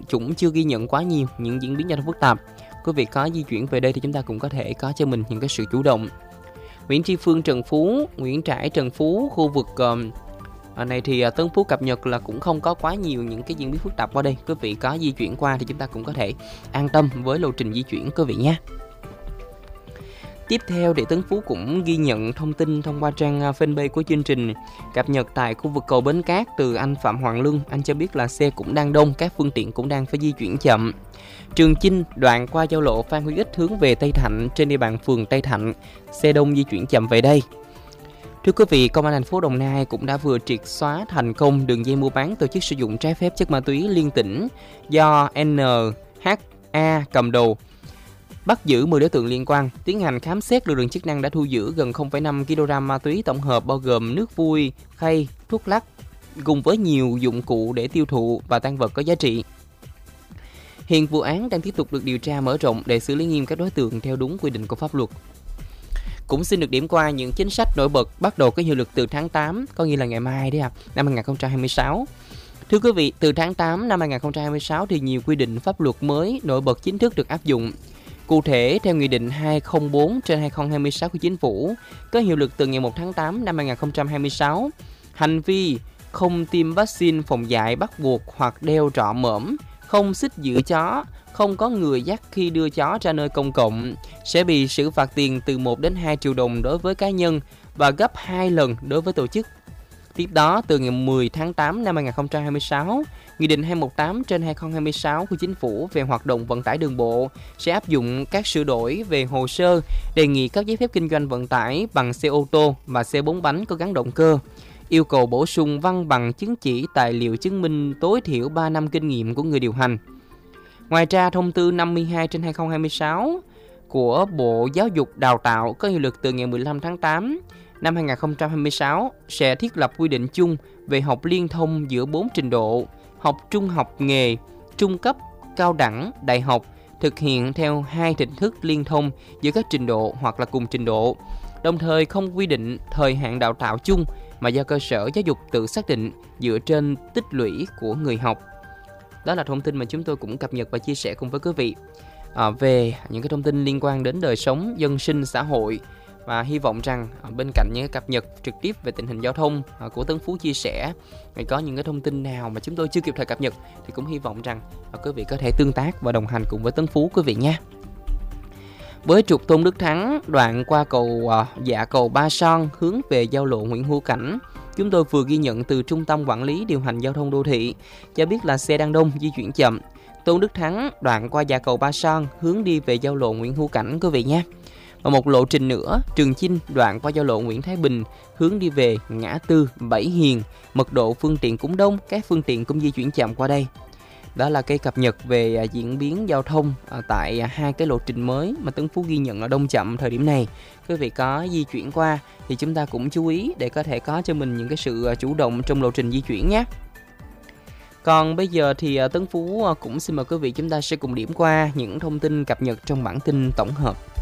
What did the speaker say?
cũng chưa ghi nhận quá nhiều những diễn biến giao thông phức tạp. Quý vị có di chuyển về đây thì chúng ta cũng có thể có cho mình những cái sự chủ động. Nguyễn Tri Phương, Trần Phú, Nguyễn Trãi, Trần Phú, khu vực này thì Tân Phú cập nhật là cũng không có quá nhiều những cái diễn biến phức tạp qua đây. Quý vị có di chuyển qua thì chúng ta cũng có thể an tâm với lộ trình di chuyển quý vị nhé. Tiếp theo thì Tân Phú cũng ghi nhận thông tin thông qua trang fanpage của chương trình cập nhật tại khu vực cầu Bến Cát từ anh Phạm Hoàng Lương. Anh cho biết là xe cũng đang đông, các phương tiện cũng đang phải di chuyển chậm. Trường Chinh đoạn qua giao lộ Phan Huy Ích hướng về Tây Thạnh trên địa bàn phường Tây Thạnh, xe đông di chuyển chậm về đây. Thưa quý vị, Công an thành phố Đồng Nai cũng đã vừa triệt xóa thành công đường dây mua bán tổ chức sử dụng trái phép chất ma túy liên tỉnh do NHA cầm đầu. Bắt giữ 10 đối tượng liên quan, tiến hành khám xét, lực lượng chức năng đã thu giữ gần 0,5 kg ma túy tổng hợp bao gồm nước vui, khay, thuốc lắc cùng với nhiều dụng cụ để tiêu thụ và tang vật có giá trị. Hiện vụ án đang tiếp tục được điều tra mở rộng để xử lý nghiêm các đối tượng theo đúng quy định của pháp luật. Cũng xin được điểm qua những chính sách nổi bật bắt đầu có hiệu lực từ tháng 8, có nghĩa là ngày mai đấy năm 2026. Thưa quý vị, từ tháng 8 năm 2026 thì nhiều quy định pháp luật mới nổi bật chính thức được áp dụng. Cụ thể, theo Nghị định 204/2026 của Chính phủ, có hiệu lực từ ngày 1 tháng 8 năm 2026, hành vi không tiêm vaccine phòng dại bắt buộc hoặc đeo trọ mõm, không xích giữ chó, không có người dắt khi đưa chó ra nơi công cộng sẽ bị xử phạt tiền từ 1 đến 2 triệu đồng đối với cá nhân và gấp 2 lần đối với tổ chức. Tiếp đó, từ ngày 10 tháng 8 năm 2026, Nghị định 218/2026 của Chính phủ về hoạt động vận tải đường bộ sẽ áp dụng các sửa đổi về hồ sơ đề nghị cấp giấy phép kinh doanh vận tải bằng xe ô tô và xe 4 bánh có gắn động cơ, yêu cầu bổ sung văn bằng chứng chỉ tài liệu chứng minh tối thiểu 3 năm kinh nghiệm của người điều hành. Ngoài ra, thông tư 52/2026 của Bộ Giáo dục Đào tạo có hiệu lực từ ngày 15 tháng 8 năm 2026 sẽ thiết lập quy định chung về học liên thông giữa 4 trình độ: học trung học nghề, trung cấp, cao đẳng, đại học, thực hiện theo 2 hình thức liên thông giữa các trình độ hoặc là cùng trình độ. Đồng thời không quy định thời hạn đào tạo chung mà do cơ sở giáo dục tự xác định dựa trên tích lũy của người học. Đó là thông tin mà chúng tôi cũng cập nhật và chia sẻ cùng với quý vị về những cái thông tin liên quan đến đời sống dân sinh xã hội. Và hy vọng rằng bên cạnh những cập nhật trực tiếp về tình hình giao thông của Tân Phú chia sẻ, có những cái thông tin nào mà chúng tôi chưa kịp thời cập nhật thì cũng hy vọng rằng quý vị có thể tương tác và đồng hành cùng với Tân Phú quý vị nha. Với trục Tôn Đức Thắng đoạn qua cầu Ba Son hướng về giao lộ Nguyễn Hữu Cảnh, chúng tôi vừa ghi nhận từ Trung tâm Quản lý Điều hành Giao thông Đô thị cho biết là xe đang đông, di chuyển chậm. Tôn Đức Thắng đoạn qua cầu Ba Son hướng đi về giao lộ Nguyễn Hữu Cảnh quý vị nha. Và một lộ trình nữa, Trường Chinh đoạn qua giao lộ Nguyễn Thái Bình hướng đi về ngã tư Bảy Hiền, mật độ phương tiện cũng đông, các phương tiện cũng di chuyển chậm qua đây. Đó là cái cập nhật về diễn biến giao thông tại hai cái lộ trình mới mà Tân Phú ghi nhận là đông chậm thời điểm này. Quý vị có di chuyển qua thì chúng ta cũng chú ý để có thể có cho mình những cái sự chủ động trong lộ trình di chuyển nhé. Còn bây giờ thì Tân Phú cũng xin mời quý vị chúng ta sẽ cùng điểm qua những thông tin cập nhật trong bản tin tổng hợp.